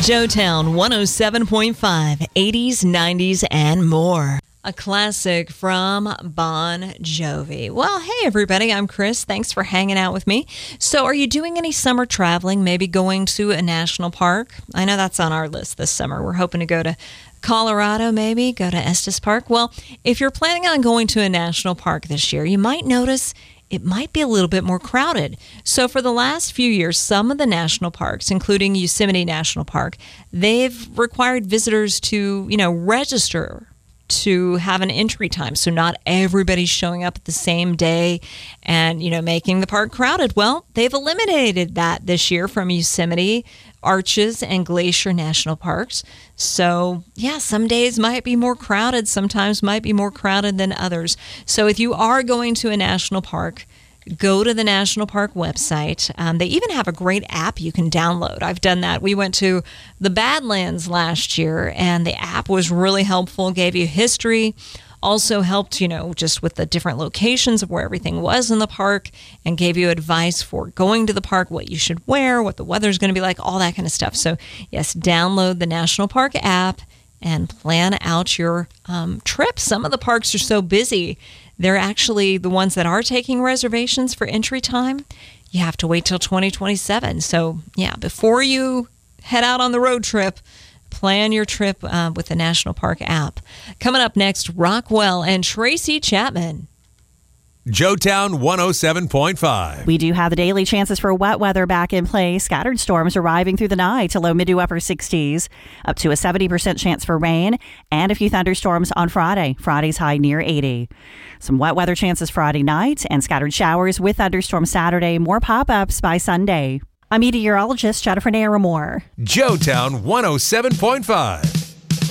Joetown 107.5, 80s, 90s, and more. A classic from Bon Jovi. Well, hey, everybody. I'm Chris. Thanks for hanging out with me. So are you doing any summer traveling, maybe going to a national park? I know that's on our list this summer. We're hoping to go to Colorado, maybe, go to Estes Park. Well, if you're planning on going to a national park this year, you might notice it might be a little bit more crowded. So for the last few years, some of the national parks, including Yosemite National Park, they've required visitors to, register to have an entry time. So not everybody's showing up at the same day and, making the park crowded. Well, they've eliminated that this year from Yosemite, Arches, and Glacier National Parks. So, yeah, some days might be more crowded, sometimes might be more crowded than others. So if you are going to a national park, go to the National Park website. They even have a great app you can download. I've done that. We went to the Badlands last year, and the app was really helpful, gave you history, also helped, just with the different locations of where everything was in the park, and gave you advice for going to the park, what you should wear, what the weather's going to be like, all that kind of stuff. So, yes, download the National Park app and plan out your trip. Some of the parks are so busy, they're actually the ones that are taking reservations for entry time. You have to wait till 2027. So, yeah, before you head out on the road trip, plan your trip with the National Park app. Coming up next, Rockwell and Tracy Chapman. Joetown 107.5. We do have the daily chances for wet weather back in play. Scattered storms arriving through the night to low mid to upper 60s, up to a 70% chance for rain, and a few thunderstorms on Friday. Friday's high near 80. Some wet weather chances Friday night and scattered showers with thunderstorms Saturday. More pop-ups by Sunday. I'm meteorologist Jennifer Naramore. Joetown 107.5.